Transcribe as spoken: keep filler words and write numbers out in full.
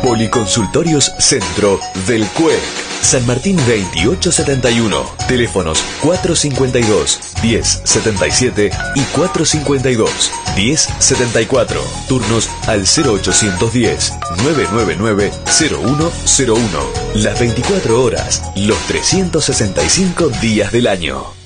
Policonsultorios Centro del C U E C. San Martín veintiocho setenta y uno. Teléfonos cuatrocientos cincuenta y dos, diez setenta y siete y cuatrocientos cincuenta y dos, diez setenta y cuatro. Turnos al cero ochocientos diez, novecientos noventa y nueve, cero uno cero uno. Las veinticuatro horas, los trescientos sesenta y cinco días del año.